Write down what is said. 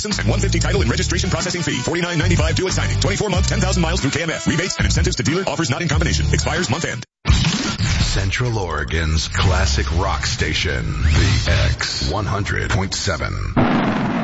And 150 title and registration processing fee. $49.95 due at signing. 24-month, 10,000 miles through KMF. Rebates and incentives to dealer. Offers not in combination. Expires month end. Central Oregon's classic rock station. The X 100.7.